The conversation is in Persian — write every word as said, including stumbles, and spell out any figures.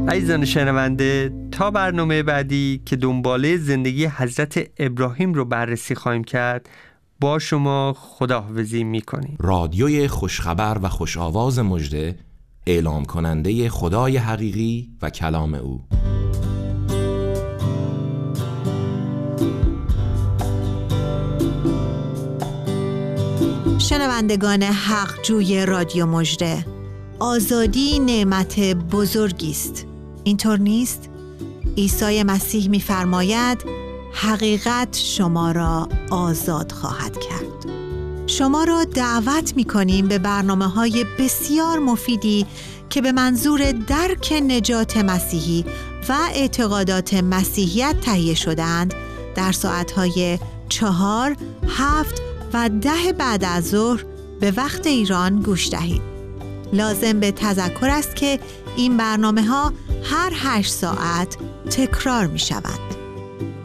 عزیزان شنونده، تا برنامه بعدی که دنباله زندگی حضرت ابراهیم رو بررسی خواهیم کرد، با شما خداحافظی میکنیم. رادیوی خوشخبر و خوش آواز مژده، اعلام کننده خدای حقیقی و کلام او. شنوندگان حق جوی رادیو مژده، آزادی نعمت بزرگی است. اینطور نیست؟ عیسی مسیح می‌فرماید حقیقت شما را آزاد خواهد کرد. شما را دعوت می‌کنیم به برنامه‌های بسیار مفیدی که به منظور درک نجات مسیحی و اعتقادات مسیحیت تهیه شده‌اند در ساعت‌های چهار، هفت و ده بعد از ظهر به وقت ایران گوش دهید. لازم به تذکر است که این برنامه‌ها هر هشت ساعت تکرار می‌شوند.